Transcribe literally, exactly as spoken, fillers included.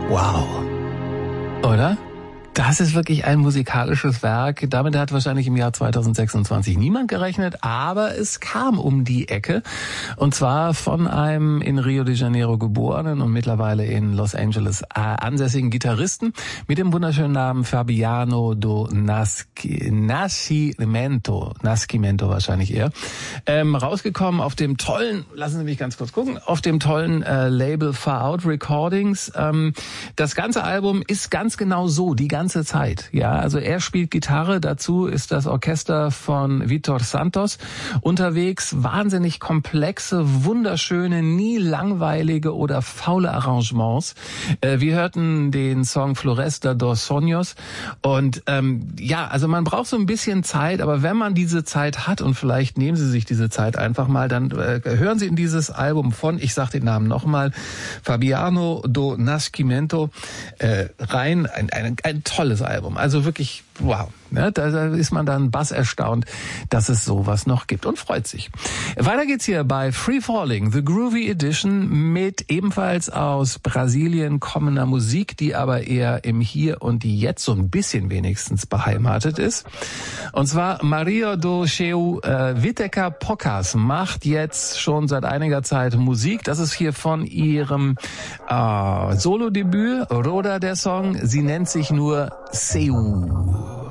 Wow. Oder? Das ist wirklich ein musikalisches Werk. Damit hat wahrscheinlich im Jahr zweitausendsechsundzwanzig niemand gerechnet, aber es kam um die Ecke. Und zwar von einem in Rio de Janeiro geborenen und mittlerweile in Los Angeles äh, ansässigen Gitarristen mit dem wunderschönen Namen Fabiano do Nasci, Nascimento. Nascimento wahrscheinlich eher. Ähm, rausgekommen auf dem tollen, lassen Sie mich ganz kurz gucken, auf dem tollen äh, Label Far Out Recordings. Ähm, das ganze Album ist ganz genau so, die ganze ganze Zeit. Ja, also er spielt Gitarre, dazu ist das Orchester von Vitor Santos unterwegs. Wahnsinnig komplexe, wunderschöne, nie langweilige oder faule Arrangements. Äh, wir hörten den Song Floresta dos Sonhos und ähm, ja, also man braucht so ein bisschen Zeit, aber wenn man diese Zeit hat und vielleicht nehmen Sie sich diese Zeit einfach mal, dann äh, hören Sie in dieses Album von, ich sag den Namen nochmal, Fabiano do Nascimento äh, rein. Ein, ein, ein tolles Album, also wirklich wow. Ne, da, da ist man dann bass erstaunt, dass es sowas noch gibt und freut sich. Weiter geht's hier bei Free Falling, The Groovy Edition mit ebenfalls aus Brasilien kommender Musik, die aber eher im Hier und Jetzt so ein bisschen wenigstens beheimatet ist. Und zwar Maria do Cheu äh, Witeka Pocas macht jetzt schon seit einiger Zeit Musik. Das ist hier von ihrem äh, Solo-Debüt, Roda der Song. Sie nennt sich nur Seu.